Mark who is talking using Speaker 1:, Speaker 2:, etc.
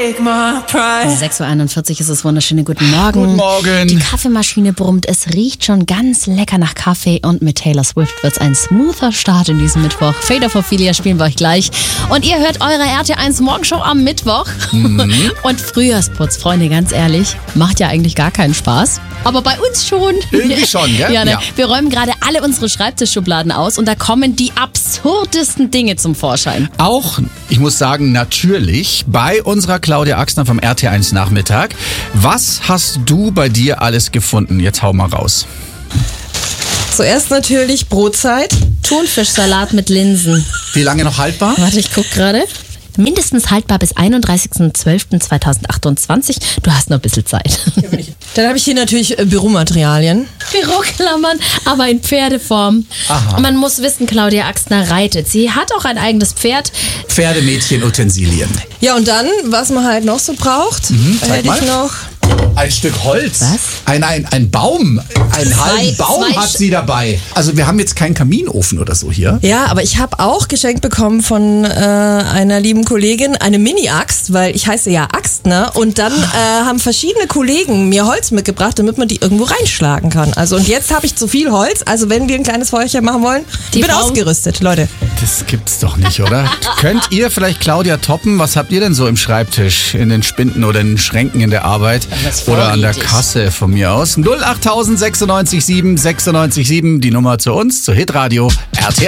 Speaker 1: 6:41 Uhr ist es, wunderschöne guten Morgen.
Speaker 2: Guten Morgen.
Speaker 1: Die Kaffeemaschine brummt, es riecht schon ganz lecker nach Kaffee und mit Taylor Swift wird es ein smoother Start in diesem Mittwoch. Fade of Ophelia spielen wir euch gleich. Und ihr hört eure RT1 Morgenshow am Mittwoch. Und Frühjahrsputz, Freunde, ganz ehrlich, macht ja eigentlich gar keinen Spaß. Aber bei uns schon.
Speaker 2: Irgendwie schon, gell?
Speaker 1: Ja, ne?
Speaker 2: Ja.
Speaker 1: Wir räumen gerade alle unsere Schreibtischschubladen aus und da kommen die absurdesten Dinge zum Vorschein.
Speaker 2: Auch, ich muss sagen, natürlich bei unserer Claudia Axner vom RT1 Nachmittag. Was hast du bei dir alles gefunden? Jetzt hau mal raus.
Speaker 3: Zuerst natürlich Brotzeit.
Speaker 1: Thunfischsalat mit Linsen.
Speaker 2: Wie lange noch haltbar?
Speaker 1: Warte, ich guck gerade. Mindestens haltbar bis 31.12.2028. Du hast noch ein bisschen Zeit.
Speaker 3: Dann habe ich hier natürlich Büromaterialien.
Speaker 1: Büroklammern, aber in Pferdeform.
Speaker 2: Aha.
Speaker 1: Und man muss wissen, Claudia Axner reitet. Sie hat auch ein eigenes Pferd.
Speaker 2: Pferdemädchen-Utensilien.
Speaker 3: Ja, und dann, was man halt noch so braucht,
Speaker 2: zeig
Speaker 3: hätte ich
Speaker 2: mal.
Speaker 3: noch.
Speaker 2: Ein Stück Holz.
Speaker 1: Was?
Speaker 2: Ein Baum. Einen halben Baum
Speaker 1: zwei
Speaker 2: hat sie dabei. Also wir haben jetzt keinen Kaminofen oder so hier.
Speaker 3: Ja, aber ich habe auch geschenkt bekommen von einer lieben Kollegin eine Mini-Axt, weil ich heiße ja Axtner. Und dann haben verschiedene Kollegen mir Holz mitgebracht, damit man die irgendwo reinschlagen kann. Also und jetzt habe ich zu viel Holz. Also wenn wir ein kleines Feuerchen machen wollen, ich bin ausgerüstet, Leute.
Speaker 2: Das gibt's doch nicht, oder? Könnt ihr vielleicht Claudia toppen? Was habt ihr denn so im Schreibtisch, in den Spinden oder in den Schränken in der Arbeit? Oder an der Kasse von mir aus? 08000 96 7 96 7, die Nummer zu uns, zu Hitradio RT1.